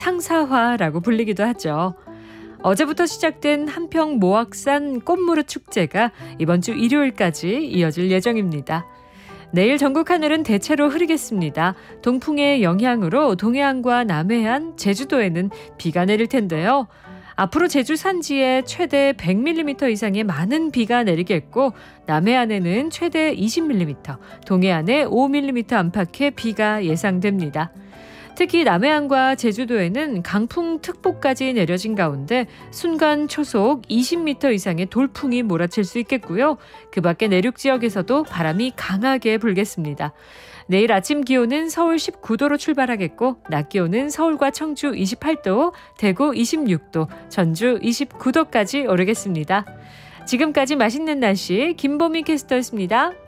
탕사화라고 불리기도 하죠. 어제부터 시작된 한평 모악산 꽃무릇 축제가 이번 주 일요일까지 이어질 예정입니다. 내일 전국 하늘은 대체로 흐리겠습니다. 동풍의 영향으로 동해안과 남해안, 제주도에는 비가 내릴 텐데요. 앞으로 제주 산지에 최대 100mm 이상의 많은 비가 내리겠고 남해안에는 최대 20mm, 동해안에 5mm 안팎의 비가 예상됩니다. 특히 남해안과 제주도에는 강풍특보까지 내려진 가운데 순간 초속 20m 이상의 돌풍이 몰아칠 수 있겠고요. 그 밖에 내륙 지역에서도 바람이 강하게 불겠습니다. 내일 아침 기온은 서울 19도로 출발하겠고 낮 기온은 서울과 청주 28도, 대구 26도, 전주 29도까지 오르겠습니다. 지금까지 맛있는 날씨 김보미 캐스터였습니다.